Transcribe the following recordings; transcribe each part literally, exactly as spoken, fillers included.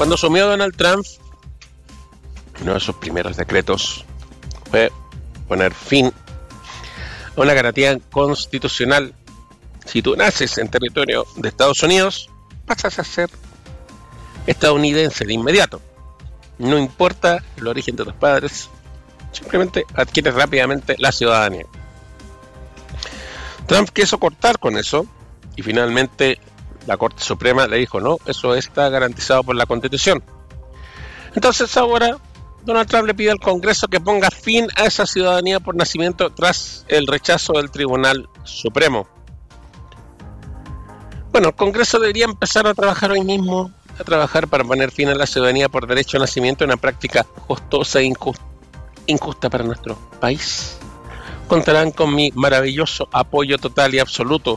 Cuando asumió Donald Trump, uno de sus primeros decretos fue poner fin a una garantía constitucional. Si tú naces en territorio de Estados Unidos, pasas a ser estadounidense de inmediato. No importa el origen de tus padres, simplemente adquieres rápidamente la ciudadanía. Trump quiso cortar con eso y finalmente la Corte Suprema le dijo no, eso está garantizado por la Constitución. Entonces ahora Donald Trump le pide al Congreso que ponga fin a esa ciudadanía por nacimiento tras el rechazo del Tribunal Supremo. Bueno, el Congreso debería empezar a trabajar hoy mismo, a trabajar para poner fin a la ciudadanía por derecho a nacimiento, una práctica costosa e injusta, injusta para nuestro país. Contarán con mi maravilloso apoyo total y absoluto.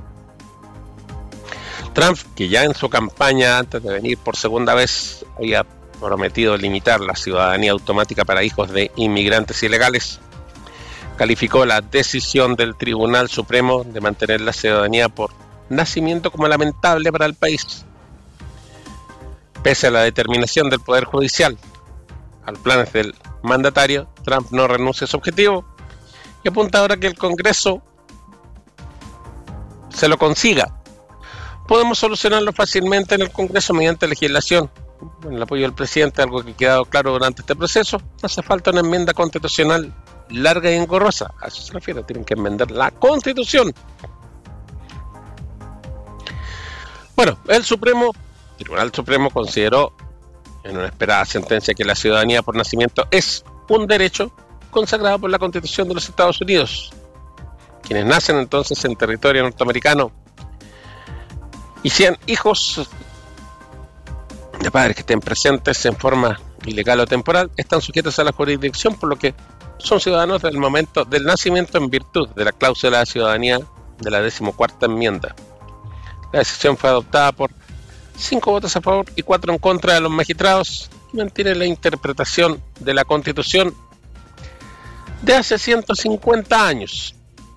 Trump, que ya en su campaña, antes de venir por segunda vez, había prometido limitar la ciudadanía automática para hijos de inmigrantes ilegales, calificó la decisión del Tribunal Supremo de mantener la ciudadanía por nacimiento como lamentable para el país. Pese a la determinación del Poder Judicial al planes del mandatario, Trump no renuncia a su objetivo y apunta ahora que el Congreso se lo consiga. Podemos solucionarlo fácilmente en el Congreso mediante legislación. Con el apoyo del presidente, algo que ha quedado claro durante este proceso, no hace falta una enmienda constitucional larga y engorrosa. A eso se refiere, tienen que enmendar la Constitución. Bueno, el Supremo, el Tribunal Supremo consideró en una esperada sentencia que la ciudadanía por nacimiento es un derecho consagrado por la Constitución de los Estados Unidos. Quienes nacen entonces en territorio norteamericano y sean hijos de padres que estén presentes en forma ilegal o temporal, están sujetos a la jurisdicción, por lo que son ciudadanos del momento del nacimiento en virtud de la cláusula de ciudadanía de la decimocuarta enmienda. La decisión fue adoptada por cinco votos a favor y cuatro en contra de los magistrados, que mantienen la interpretación de la Constitución de hace ciento cincuenta años.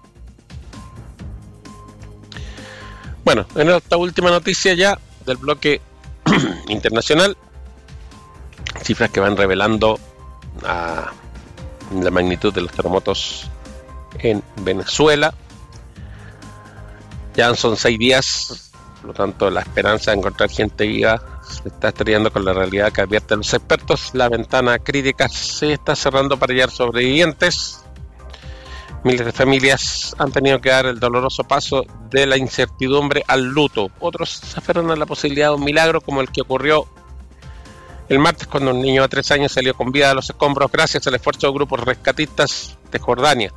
Bueno, en esta última noticia ya del bloque internacional, cifras que van revelando a la magnitud de los terremotos en Venezuela. Ya son seis días, por lo tanto la esperanza de encontrar gente viva se está estrellando con la realidad que advierten los expertos. La ventana crítica se está cerrando para hallar sobrevivientes. Miles de familias han tenido que dar el doloroso paso de la incertidumbre al luto. Otros se aferran a la posibilidad de un milagro como el que ocurrió el martes cuando un niño de tres años salió con vida de los escombros gracias al esfuerzo de grupos rescatistas de Jordania.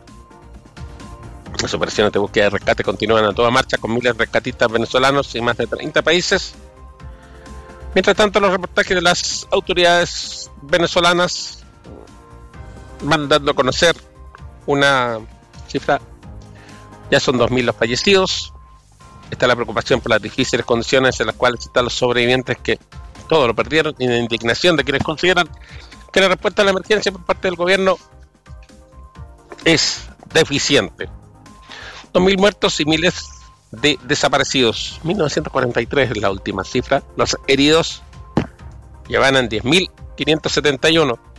Las operaciones de búsqueda y rescate continúan a toda marcha con miles de rescatistas venezolanos y más de treinta países. Mientras tanto, los reportajes de las autoridades venezolanas van dando a conocer una cifra, ya son dos mil los fallecidos. Está la preocupación por las difíciles condiciones en las cuales están los sobrevivientes que todo lo perdieron y la indignación de quienes consideran que la respuesta a la emergencia por parte del gobierno es deficiente. dos mil muertos y miles de desaparecidos. mil novecientos cuarenta y tres es la última cifra. Los heridos ya van en diez mil quinientos setenta y uno.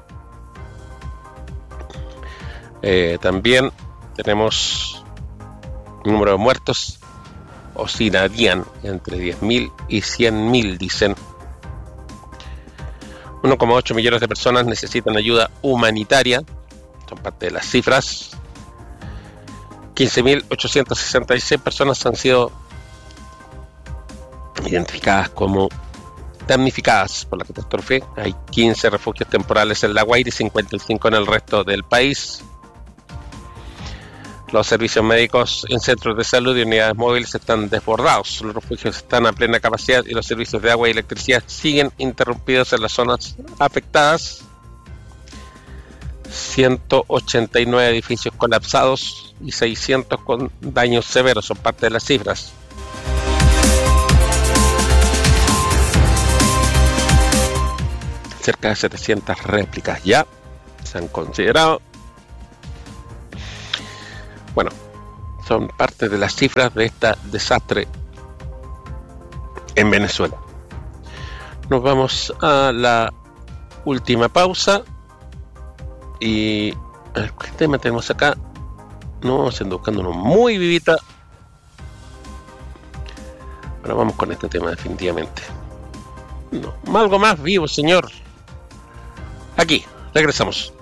Eh, también tenemos un número de muertos oscilarían entre diez mil y cien mil, dicen. uno coma ocho millones de personas necesitan ayuda humanitaria, son parte de las cifras. quince mil ochocientas sesenta y seis personas han sido identificadas como damnificadas por la catástrofe. Hay quince refugios temporales en La Guaira y cincuenta y cinco en el resto del país. Los servicios médicos en centros de salud y unidades móviles están desbordados. Los refugios están a plena capacidad y los servicios de agua y electricidad siguen interrumpidos en las zonas afectadas. ciento ochenta y nueve edificios colapsados y seiscientos con daños severos son parte de las cifras. Cerca de setecientas réplicas ya se han considerado. Bueno, son parte de las cifras de este desastre en Venezuela. Nos vamos a la última pausa. Y a ver, ¿qué tema tenemos acá? No, se anda buscando uno muy vivita. Ahora vamos con este tema definitivamente. No, algo más vivo, señor. Aquí, regresamos.